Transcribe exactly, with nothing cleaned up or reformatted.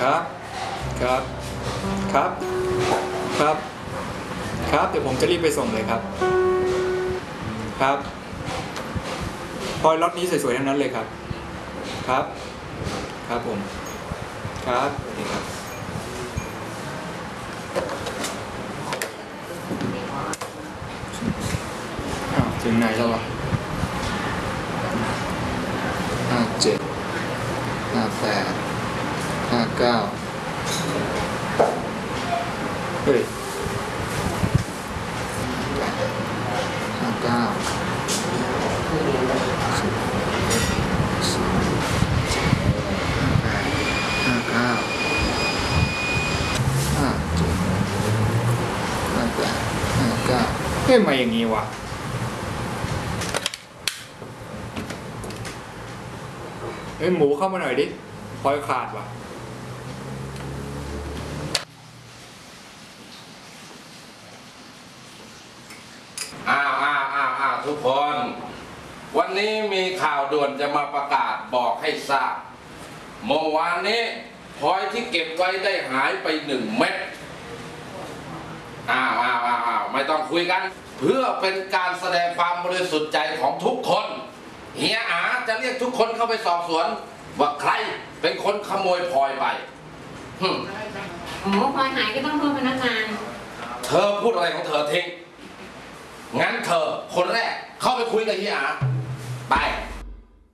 ครับครับครับครับครับเดี๋ยวผมจะรีบไปส่งเลยครับครับพลอยล็อตนี้สวยๆทั้งนั้นเลยครับครับครับผมครับนี่ครับอ้าวถึงไหนแล้ววะห้าเจ็ดห้าแปดห้าเก้าเฮ้ยห้าเก้าสิบสิบห้าแปดห้าเก้าห้าเจ็ดห้าแปดห้าเก้าเฮ้ยมาอย่างงี้วะเฮ้ยหมูเข้ามาหน่อยดิพลอยขาดว่ะอ้าวอ้าวอ้าวอ้าวทุกคนวันนี้มีข่าวด่วนจะมาประกาศบอกให้ทราบเมื่อวานนี้พลอยที่เก็บไว้ได้หายไปหนึ่งเม็ดอ้าวอ้าวอ้าวอ้าวไม่ต้องคุยกันเพื่อเป็นการแสดงความบริสุทธิ์ใจของทุกคนเฮียอาจะเรียกทุกคนเข้าไปสอบสวนว่าใครเป็นคนขโมยพลอยไปฮึมอ๋อพลอยหายก็ต้องโทษพนักงานเธอพูดอะไรของเธอทิ้งงั้นเธอคนแรกเข้าไปคุยกับเฮียอาไป